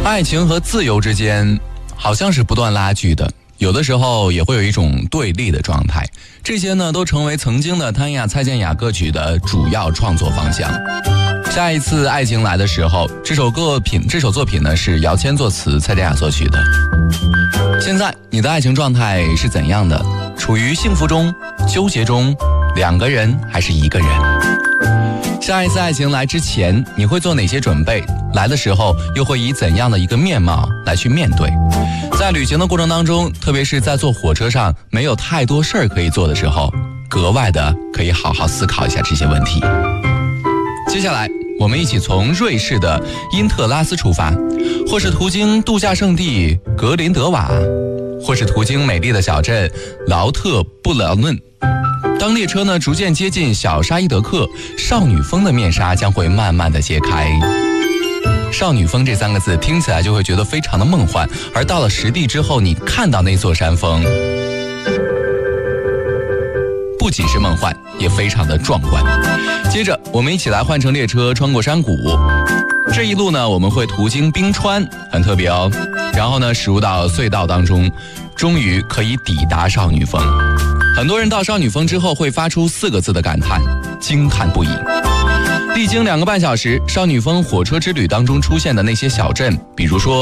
爱情和自由之间好像是不断拉锯的，有的时候也会有一种对立的状态，这些呢都成为曾经的谭雅蔡健雅歌曲的主要创作方向。下一次爱情来的时候，这首作品呢是姚谦作词，蔡健雅作曲的。现在你的爱情状态是怎样的？处于幸福中、纠结中，两个人还是一个人？下一次爱情来之前，你会做哪些准备？来的时候又会以怎样的一个面貌来去面对？在旅行的过程当中，特别是在坐火车上没有太多事儿可以做的时候，格外的可以好好思考一下这些问题。接下来我们一起从瑞士的因特拉斯出发，或是途经度假胜地格林德瓦，或是途经美丽的小镇劳特布劳嫩。当列车呢逐渐接近小沙伊德克，少女峰的面纱将会慢慢的揭开。少女峰这3个字听起来就会觉得非常的梦幻，而到了实地之后，你看到那座山峰，不仅是梦幻，也非常的壮观。接着我们一起来换乘列车穿过山谷，这一路呢我们会途经冰川，很特别哦。然后呢驶入到隧道当中，终于可以抵达少女峰。很多人到少女峰之后会发出4个字的感叹：惊叹不已。历经2个半小时，少女峰火车之旅当中出现的那些小镇，比如说